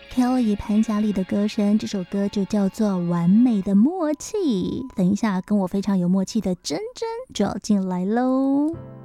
Kelly 潘嘉丽的歌声，这首歌就叫做《完美的默契》。等一下，跟我非常有默契的珍珍就要进来喽。